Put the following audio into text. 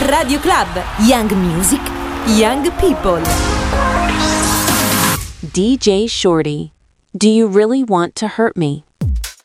Radio Club, Young Music, Young People. DJ Shorty, do you really want to hurt me?